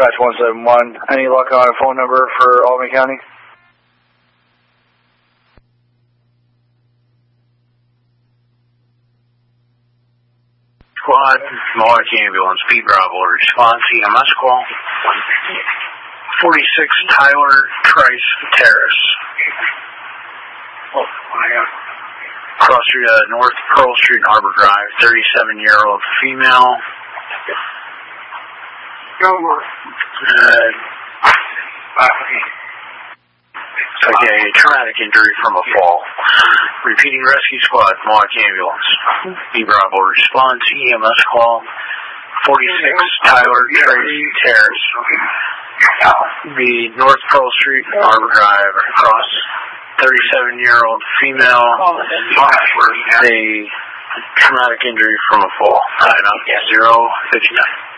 dispatch 171. Any luck on a phone number for Albany County? Squad, Mohawk Ambulance, B Bravo, response EMS call. 46 Tyler Trice Terrace. Across North Pearl Street, Harbor Drive, 37-year-old female. Okay, traumatic injury from a fall. Repeating rescue squad, Mohawk Ambulance. B Bravo, response EMS call. 46 Tyler Trace Terrace. The North Pearl Street, Harbor Drive, across 37-year-old female. A traumatic injury from a fall. 059.